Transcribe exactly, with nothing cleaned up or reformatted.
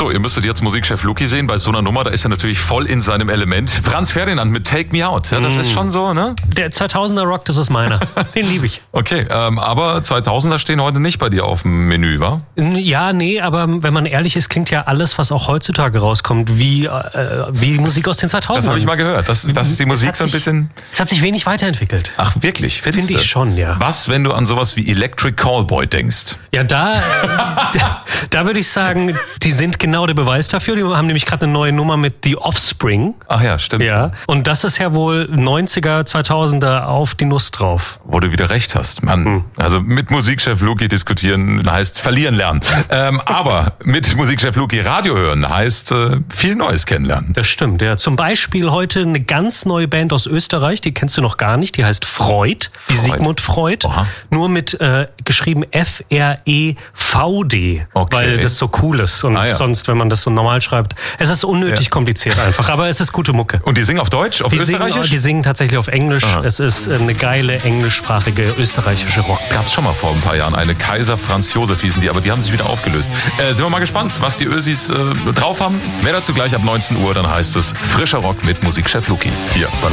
So, ihr müsstet jetzt Musikchef Luki sehen. Bei so einer Nummer, da ist er natürlich voll in seinem Element. Franz Ferdinand mit Take Me Out. Ja, das mm. ist schon so, ne? Der zweitausender Rock, das ist meiner. Den liebe ich. Okay, ähm, aber zweitausender stehen heute nicht bei dir auf dem Menü, wa? Ja, nee, aber wenn man ehrlich ist, klingt ja alles, was auch heutzutage rauskommt, wie, äh, wie Musik aus den zweitausendern. Das habe ich mal gehört. Das, das ist die Musik so ein bisschen... Es hat sich wenig weiterentwickelt. Ach, wirklich? Finde ich schon, ja. Was, wenn du an sowas wie Electric Callboy denkst? Ja, da, da, da würde ich sagen, die sind genau der Beweis dafür. Die haben nämlich gerade eine neue Nummer mit The Offspring. Ach ja, stimmt. Ja. Und das ist ja wohl neunziger, zweitausender auf die Nuss drauf. Wo du wieder recht hast, Mann. Hm. Also mit Musikchef Luki diskutieren heißt verlieren lernen. ähm, aber mit Musikchef Luki Radio hören heißt äh, viel Neues kennenlernen. Das stimmt, ja. Zum Beispiel heute eine ganz neue Band aus Österreich, die kennst du noch gar nicht, die heißt Freud, wie Freud. Sigmund Freud. Aha. Nur mit äh, geschrieben F R E V D, okay. weil das so cool ist. Und ah, ja. sonst, wenn man das so normal schreibt, es ist unnötig ja. kompliziert einfach, aber es ist gute Mucke. Und die singen auf Deutsch, auf die Österreichisch? Singen, die singen tatsächlich auf Englisch. Aha. Es ist eine geile englischsprachige österreichische Rock. Gab's schon mal vor ein paar Jahren eine Kaiser Franz Josef hießen die, aber die haben sich wieder aufgelöst. Äh, sind wir mal gespannt, was die Ösis äh, drauf haben. Mehr dazu gleich ab neunzehn Uhr, dann heißt es frischer Rock mit Musikchef Luki. Hier bei